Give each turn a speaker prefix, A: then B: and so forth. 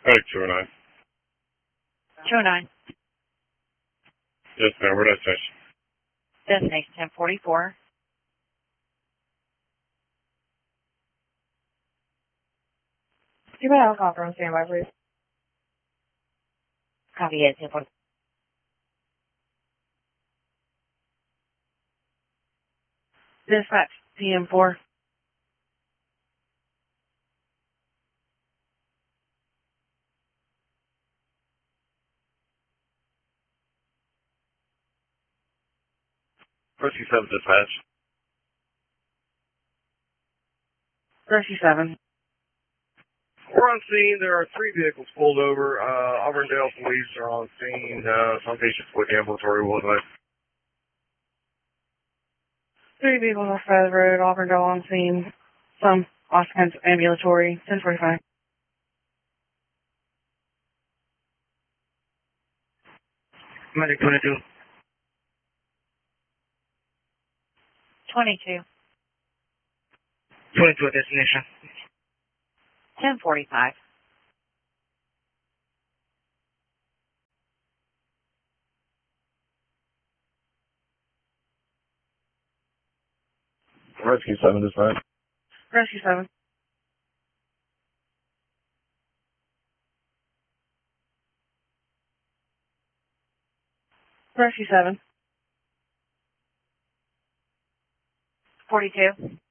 A: Hey, 209.
B: 209.
A: Yes, ma'am. Where that station?
B: Destination 1044.
C: You better have a copper on standby, please.
B: Copy it, 1044.
C: Dispatch, PM4.
A: Rescue 7 dispatch.
C: Rescue 7.
A: We're on scene. There are 3 vehicles pulled over. Auburndale police are on scene. Some patients with ambulatory will advise.
C: 3 vehicles off the road, Auburndale on scene. Some occupants ambulatory, 1045.
A: Medic 22.
B: 22.
A: 22 at destination.
B: 1045.
A: Rescue 7 dispatch.
C: Rescue 7. Rescue 7.
B: 42.